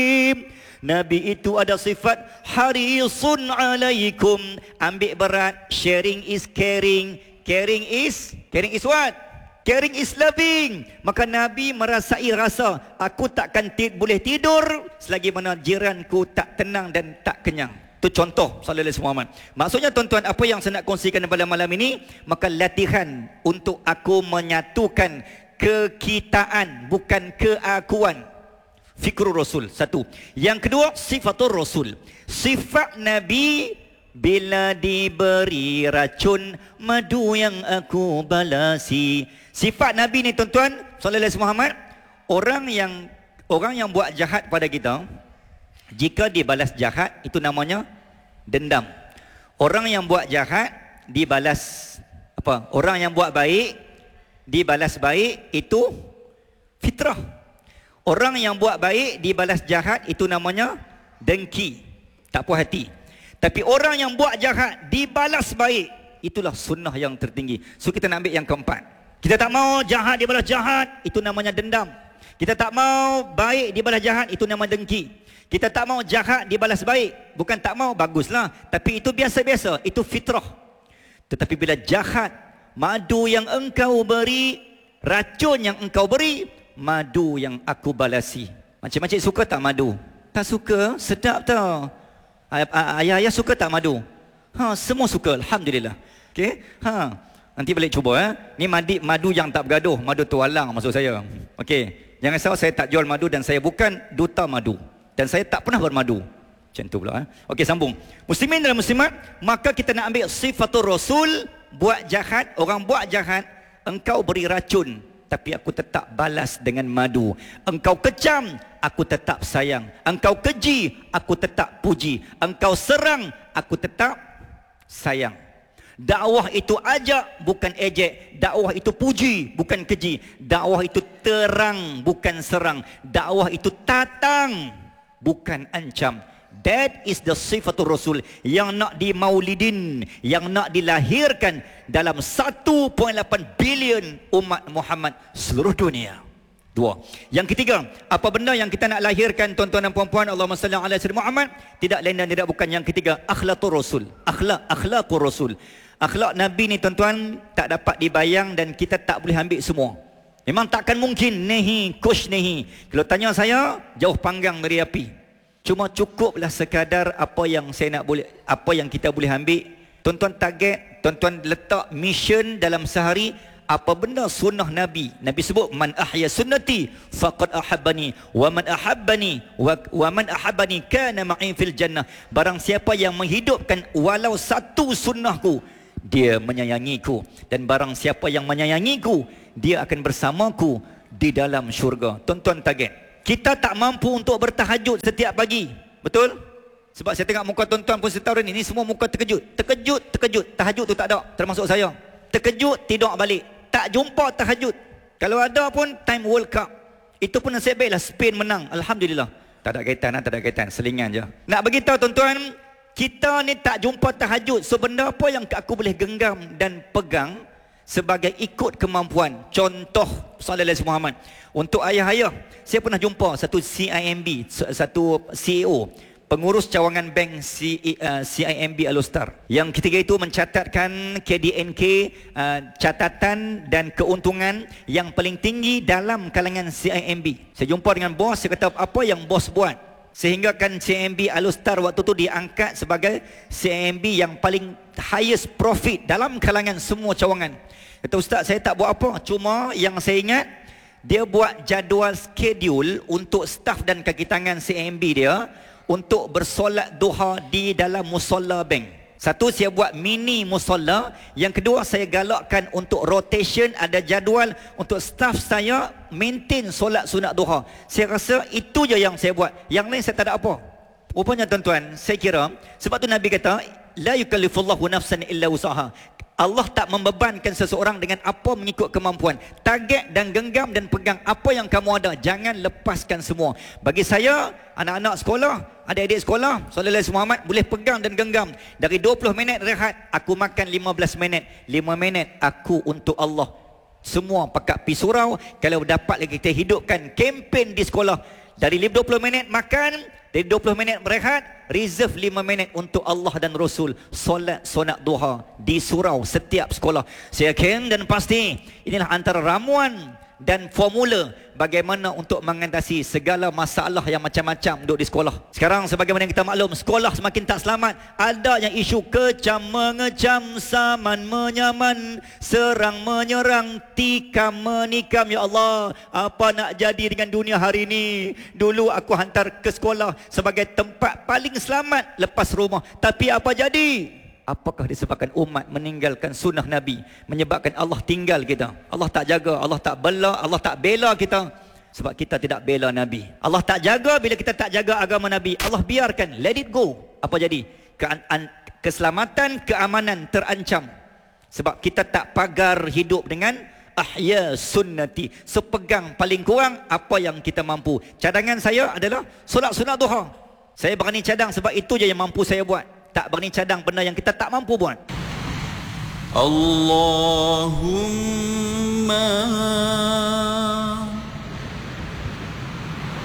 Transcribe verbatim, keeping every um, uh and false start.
Nabi itu ada sifat harisun alaikum. Ambil berat. Sharing is caring. Caring is Caring is what? Caring is loving. Maka Nabi merasai rasa, aku takkan tid, boleh tidur selagi mana jiranku tak tenang dan tak kenyang. Itu contoh sallallahu alaihi wasallam. Maksudnya tuan-tuan, apa yang saya nak kongsikan pada malam ini, maka latihan untuk aku menyatukan kekitaan, bukan keakuan. Fikrul Rasul, satu. Yang kedua, sifatul Rasul. Sifat Nabi, bila diberi racun, madu yang aku balasi. Sifat Nabi ni tuan-tuan, sallallahu alaihi wasallam, orang yang orang yang buat jahat pada kita, jika dibalas jahat, itu namanya dendam. Orang yang buat jahat dibalas apa? Orang yang buat baik dibalas baik, itu fitrah. Orang yang buat baik dibalas jahat, itu namanya dengki, tak puas hati. Tapi orang yang buat jahat dibalas baik, itulah sunnah yang tertinggi. So kita nak ambil yang keempat. Kita tak mau jahat dibalas jahat, itu namanya dendam. Kita tak mau baik dibalas jahat, itu nama dengki. Kita tak mau jahat dibalas baik, bukan tak mau, baguslah, tapi itu biasa-biasa, itu fitrah. Tetapi bila jahat, madu yang engkau beri, racun yang engkau beri, madu yang aku balasi. Macam-macam suka tak madu? Tak suka? Sedap tau. Ayah-ayah suka tak madu? Ha, semua suka, alhamdulillah. Okey? Ha, nanti balik cuba eh. Ni madu, madu yang tak bergaduh, madu tualang maksud saya. Okey. Jangan salah, saya tak jual madu dan saya bukan duta madu. Dan saya tak pernah bermadu. Macam tu pula eh. Okey, sambung. Muslimin dan muslimat, maka kita nak ambil sifatul Rasul. Buat jahat, orang buat jahat, engkau beri racun, tapi aku tetap balas dengan madu. Engkau kecam, aku tetap sayang. Engkau keji, aku tetap puji. Engkau serang, aku tetap sayang. Dakwah itu ajak, bukan ejek. Dakwah itu puji, bukan keji. Dakwah itu terang, bukan serang. Dakwah itu tatang, bukan ancam. That is the sifatul Rasul yang nak di maulidin, yang nak dilahirkan dalam satu koma lapan bilion umat Muhammad seluruh dunia. Dua. Yang ketiga, apa benda yang kita nak lahirkan tuan-tuan dan puan-puan, Allahumma salli ala sayyidina Muhammad, tidak lain dan tidak bukan yang ketiga, akhlaqur Rasul. Akhlak, akhlaqur Rasul. Akhlak Nabi ni tuan-tuan tak dapat dibayang dan kita tak boleh ambil semua. Memang takkan mungkin nehi kush nehi. Kalau tanya saya, jauh panggang dari api. Cuma cukuplah sekadar apa yang saya nak boleh, apa yang kita boleh ambil. Tuan-tuan target, tuan-tuan letak mission dalam sehari, apa benda sunnah Nabi. Nabi sebut, man ahya sunnati faqad ahabbani, wa man ahabbani wa, wa man ahabbani kana ma'i fil jannah. Barang siapa yang menghidupkan walau satu sunnahku, dia menyayangiku, dan barang siapa yang menyayangiku, dia akan bersamaku di dalam syurga. Tuan-tuan target. Kita tak mampu untuk bertahajud setiap pagi. Betul? Sebab saya tengok muka tuan-tuan pun setahun ini, semua muka terkejut. Terkejut, terkejut. Tahajud tu tak ada, termasuk saya. Terkejut, tidur balik. Tak jumpa tahajud. Kalau ada pun time World Cup. Itu pun nasib baiklah Spain menang. Alhamdulillah. Tak ada kaitan, tak ada kaitan. Selingan je. Nak beritahu tuan-tuan, kita ni tak jumpa tahajud. So benda apa yang aku boleh genggam dan pegang sebagai ikut kemampuan. Contoh sallallahu alaihi Muhammad. Untuk ayah-ayah, saya pernah jumpa satu C I M B, satu C E O, pengurus cawangan bank C I M B Alostar. Yang ketiga itu mencatatkan K D N K, uh, catatan dan keuntungan yang paling tinggi dalam kalangan C I M B. Saya jumpa dengan bos, saya kata apa yang bos buat sehingga kan C I M B Alostar waktu tu diangkat sebagai C I M B yang paling highest profit dalam kalangan semua cawangan. Kata ustaz, saya tak buat apa, cuma yang saya ingat dia buat jadual schedule untuk staf dan kaki tangan C I M B dia untuk bersolat duha di dalam musalla bank. Satu, saya buat mini musalla. Yang kedua, saya galakkan untuk rotation, ada jadual untuk staf saya maintain solat sunat duha. Saya rasa itu je yang saya buat. Yang lain saya tak ada apa. Rupanya tuan-tuan, saya kira sebab tu Nabi kata la yukallifullahu nafsan illa wusaha. Allah tak membebankan seseorang dengan apa mengikut kemampuan. Target dan genggam dan pegang apa yang kamu ada. Jangan lepaskan semua. Bagi saya, anak-anak sekolah, adik-adik sekolah, sallallahu alaihi Muhammad, boleh pegang dan genggam. Dari dua puluh minit rehat, aku makan lima belas minit. lima minit aku untuk Allah. Semua pakat pi surau. Kalau dapat lagi kita hidupkan kempen di sekolah, Dari dua puluh minit makan, dari dua puluh minit berehat, reserve lima minit untuk Allah dan Rasul. Solat sunat duha di surau setiap sekolah. Saya yakin dan pasti inilah antara ramuan dan formula bagaimana untuk mengatasi segala masalah yang macam-macam duduk di sekolah. Sekarang sebagaimana yang kita maklum, sekolah semakin tak selamat. Ada yang isu kecam mengecam, saman menyaman, serang menyerang, tikam menikam. Ya Allah, apa nak jadi dengan dunia hari ini? Dulu aku hantar ke sekolah sebagai tempat paling selamat lepas rumah, tapi apa jadi? Apakah disebabkan umat meninggalkan sunnah Nabi, menyebabkan Allah tinggal kita? Allah tak jaga, Allah tak bela, Allah tak bela kita sebab kita tidak bela Nabi. Allah tak jaga bila kita tak jaga agama Nabi. Allah biarkan, let it go. Apa jadi? Ke keselamatan, keamanan terancam sebab kita tak pagar hidup dengan ahya sunnati. Sepegang paling kurang apa yang kita mampu. Cadangan saya adalah solat sunat duha. Saya berani cadang sebab itu je yang mampu saya buat. Tak berani cadang benda yang kita tak mampu buat. Allahumma